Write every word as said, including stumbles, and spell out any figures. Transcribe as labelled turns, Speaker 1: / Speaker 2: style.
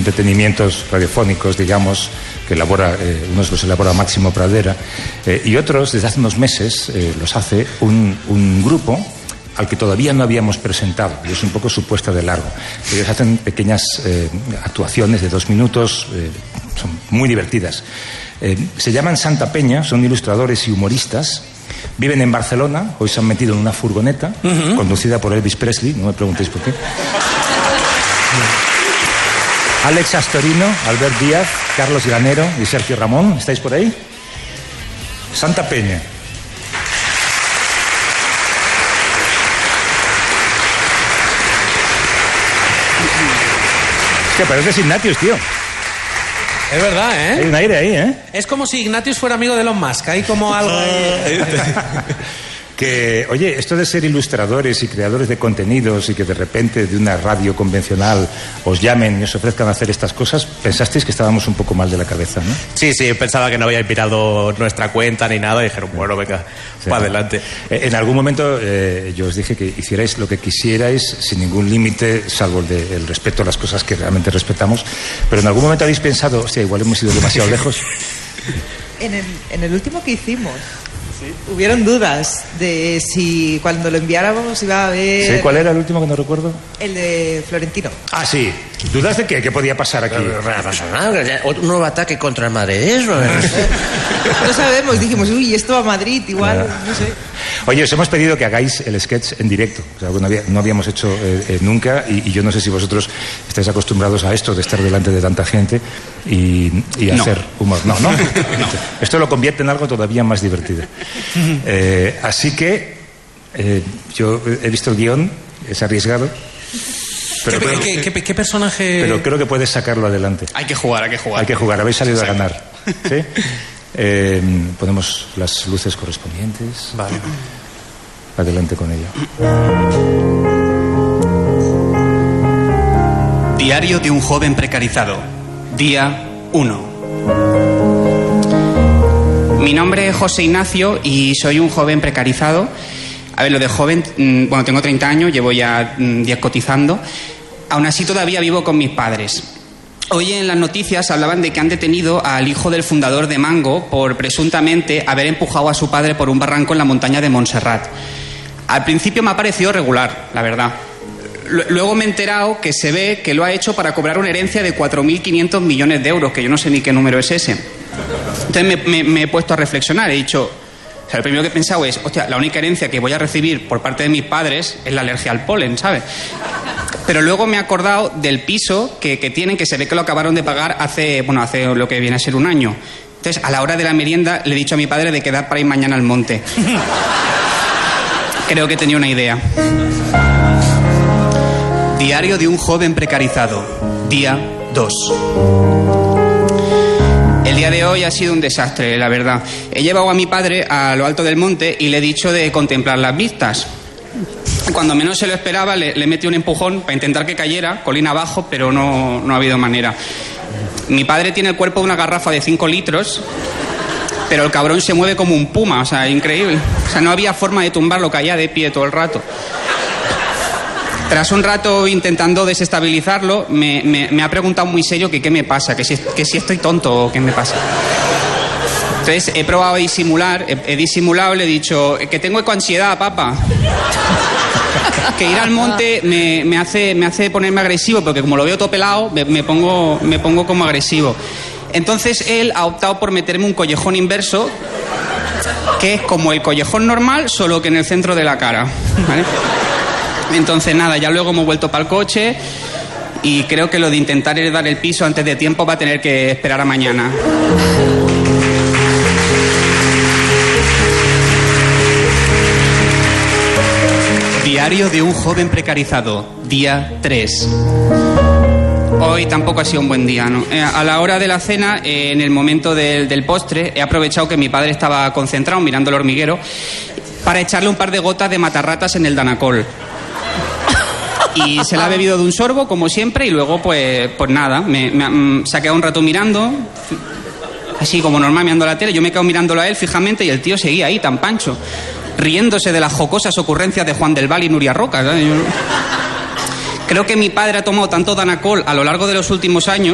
Speaker 1: entretenimientos radiofónicos, digamos, que elabora, eh, unos los elabora Máximo Pradera, eh, y otros, desde hace unos meses, eh, los hace un, un grupo al que todavía no habíamos presentado, y es un poco su puesta de largo. Ellos hacen pequeñas eh, actuaciones de dos minutos, eh, son muy divertidas. Eh, se llaman Santa Peña, son ilustradores y humoristas. Viven en Barcelona, hoy se han metido en una furgoneta, uh-huh. conducida por Elvis Presley, no me preguntéis por qué. Alex Astorino, Albert Díaz, Carlos Granero y Sergio Ramón, ¿estáis por ahí? Santa Peña. Es que parece Ignatius, tío.
Speaker 2: Es verdad, ¿eh?
Speaker 1: Hay un aire ahí, ¿eh?
Speaker 2: Es como si Ignatius fuera amigo de Elon Musk. Hay como algo ahí.
Speaker 1: Que, oye, esto de ser ilustradores y creadores de contenidos y que de repente de una radio convencional os llamen y os ofrezcan hacer estas cosas, pensasteis que estábamos un poco mal de la cabeza, ¿no?
Speaker 3: Sí, sí, pensaba que no había pirado nuestra cuenta ni nada y dijeron, bueno, venga, sí, para adelante.
Speaker 1: En algún momento eh, yo os dije que hicierais lo que quisierais sin ningún límite, salvo el, de, el respeto a las cosas que realmente respetamos, pero en algún momento habéis pensado, hostia, igual hemos ido demasiado lejos.
Speaker 4: En el, en el último que hicimos, ¿sí? Hubieron dudas de si cuando lo enviáramos iba a haber...
Speaker 1: ¿Sí? ¿Cuál era el último que no recuerdo?
Speaker 4: El de Florentino.
Speaker 1: Ah, sí. ¿Dudas de qué? ¿Qué podía pasar aquí?
Speaker 5: No, no, no pasa nada. Un nuevo ataque contra el Madrid. ¿No?
Speaker 4: No sabemos. Dijimos, uy, esto va a Madrid, igual, claro. No sé.
Speaker 1: Oye, os hemos pedido que hagáis el sketch en directo. O sea, no, había, no habíamos hecho eh, eh, nunca y, y yo no sé si vosotros estáis acostumbrados a esto, de estar delante de tanta gente y, y
Speaker 6: no.
Speaker 1: hacer humor. No, no, no. Esto lo convierte en algo todavía más divertido. Eh, así que eh, yo he visto el guión, es arriesgado.
Speaker 2: Pero ¿Qué, creo, ¿qué, qué, ¿Qué personaje...?
Speaker 1: Pero creo que puedes sacarlo adelante.
Speaker 6: Hay que jugar, hay que jugar.
Speaker 1: Hay que jugar, habéis salido
Speaker 6: Exacto.
Speaker 1: a ganar. ¿Sí? Eh, ponemos las luces correspondientes.
Speaker 2: Vale.
Speaker 1: Adelante con ello.
Speaker 6: Diario de un joven precarizado. Día uno. Mi nombre es José Ignacio y soy un joven precarizado. A ver, lo de joven, bueno, tengo treinta años, llevo ya diez cotizando. Aún así todavía vivo con mis padres. Hoy en las noticias hablaban de que han detenido al hijo del fundador de Mango por presuntamente haber empujado a su padre por un barranco en la montaña de Montserrat. Al principio me ha parecido regular, la verdad. Luego me he enterado que se ve que lo ha hecho para cobrar una herencia de cuatro mil quinientos millones de euros, que yo no sé ni qué número es ese. Entonces me, me, me he puesto a reflexionar, he dicho... O sea, lo primero que he pensado es, hostia, la única herencia que voy a recibir por parte de mis padres es la alergia al polen, ¿sabes? Pero luego me he acordado del piso que, que tienen, que se ve que lo acabaron de pagar hace, bueno, hace lo que viene a ser un año. Entonces, a la hora de la merienda, le he dicho a mi padre de quedar para ir mañana al monte. Creo que tenía una idea. Diario de un joven precarizado. Día dos. El día de hoy ha sido un desastre, la verdad. He llevado a mi padre a lo alto del monte y le he dicho de contemplar las vistas. Cuando menos se lo esperaba, le, le metí un empujón para intentar que cayera, colina abajo, pero no, no ha habido manera. Mi padre tiene el cuerpo de una garrafa de cinco litros, pero el cabrón se mueve como un puma, o sea, increíble. O sea, no había forma de tumbarlo, caía de pie todo el rato. Tras un rato intentando desestabilizarlo, me, me, me ha preguntado muy serio que qué me pasa, que si, que si estoy tonto o qué me pasa. Entonces he probado a disimular, he, he disimulado, le he dicho que tengo ecoansiedad, papá. Que ir al monte me, me, hace, me hace ponerme agresivo, porque como lo veo todo pelado, me, me, pongo, me pongo como agresivo. Entonces él ha optado por meterme un collejón inverso, que es como el collejón normal, solo que en el centro de la cara, ¿vale? Entonces nada, ya luego hemos vuelto para el coche y creo que lo de intentar heredar el piso antes de tiempo va a tener que esperar a mañana. Diario de un joven precarizado, día tres. Hoy tampoco ha sido un buen día, ¿no? Eh, a la hora de la cena, eh, en el momento del, del postre, he aprovechado que mi padre estaba concentrado mirando el hormiguero para echarle un par de gotas de matarratas en el Danacol. Y se la ha bebido de un sorbo, como siempre, y luego, pues, pues nada, me, me, se ha quedado un rato mirando, así como normal, mirando la tele. Yo me he quedado mirándolo a él fijamente y el tío seguía ahí, tan pancho, riéndose de las jocosas ocurrencias de Juan del Val y Nuria Roca, ¿sabes? Yo... Creo que mi padre ha tomado tanto Danacol a lo largo de los últimos años